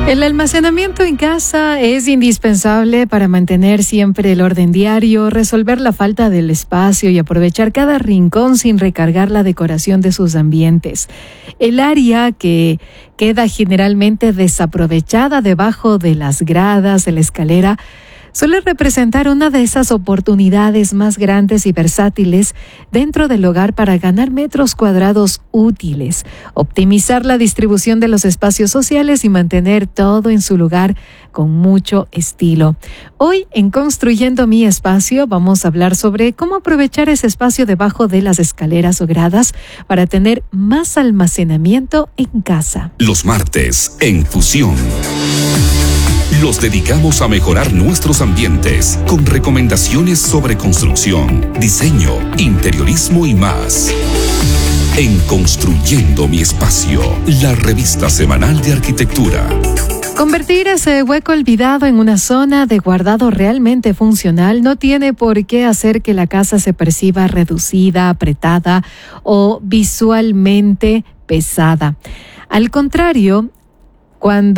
El almacenamiento en casa es indispensable para mantener siempre el orden diario, resolver la falta del espacio y aprovechar cada rincón sin recargar la decoración de sus ambientes. El área que queda generalmente desaprovechada debajo de las gradas de la escalera suele representar una de esas oportunidades más grandes y versátiles dentro del hogar para ganar metros cuadrados útiles, optimizar la distribución de los espacios sociales y mantener todo en su lugar con mucho estilo. Hoy, en Construyendo mi Espacio, vamos a hablar sobre cómo aprovechar ese espacio debajo de las escaleras o gradas para tener más almacenamiento en casa. Los martes, en Fusión, los dedicamos a mejorar nuestros ambientes con recomendaciones sobre construcción, diseño, interiorismo y más. En Construyendo mi Espacio, la revista semanal de arquitectura. Convertir ese hueco olvidado en una zona de guardado realmente funcional no tiene por qué hacer que la casa se perciba reducida, apretada o visualmente pesada. Al contrario, cuando